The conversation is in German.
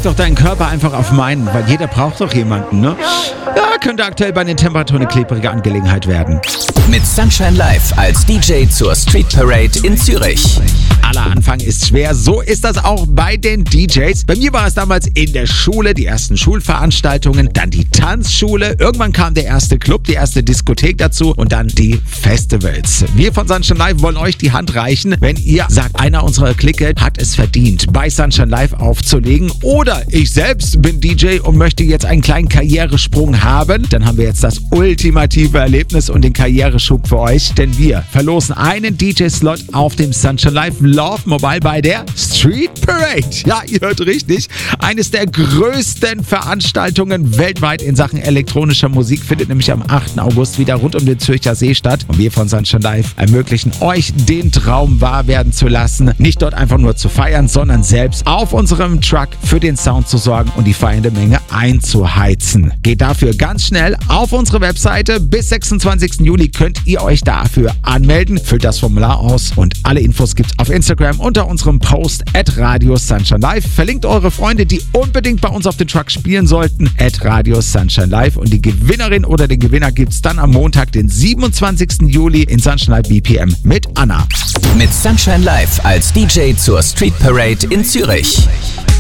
leg doch deinen Körper einfach auf meinen, weil jeder braucht doch jemanden, ne? Ja, könnte aktuell bei den Temperaturen eine klebrige Angelegenheit werden. Mit Sunshine Live als DJ zur Street Parade in Zürich. Aller Anfang ist schwer, so ist das auch bei den DJs. Bei mir war es damals in der Schule, die ersten Schulveranstaltungen, dann die Tanzschule, irgendwann kam der erste Club, die erste Diskothek dazu und dann die Festivals. Wir von Sunshine Live wollen euch die Hand reichen, wenn ihr sagt, einer unserer Clique hat es verdient, bei Sunshine Live aufzulegen, oder ich selbst bin DJ und möchte jetzt einen kleinen Karrieresprung haben, dann haben wir jetzt das ultimative Erlebnis und den Karriereschub für euch, denn wir verlosen einen DJ-Slot auf dem Sunshine Live Love Mobile bei der Street Parade. Ja, ihr hört richtig. Eines der größten Veranstaltungen weltweit in Sachen elektronischer Musik findet nämlich am 8. August wieder rund um den Zürcher See statt. Und wir von Sunshine Live ermöglichen euch, den Traum wahr werden zu lassen. Nicht dort einfach nur zu feiern, sondern selbst auf unserem Truck für den Sound zu sorgen und die feiernde Menge einzuheizen. Geht dafür ganz schnell auf unsere Webseite. Bis 26. Juli könnt ihr euch dafür anmelden. Füllt das Formular aus und alle Infos gibt's auf Instagram unter unserem Post @Radio Sunshine Live. Verlinkt eure Freunde, die unbedingt bei uns auf den Truck spielen sollten, @Radio Sunshine Live. Und die Gewinnerin oder den Gewinner gibt's dann am Montag, den 27. Juli in Sunshine Live BPM mit Anna. Mit Sunshine Live als DJ zur Street Parade in Zürich.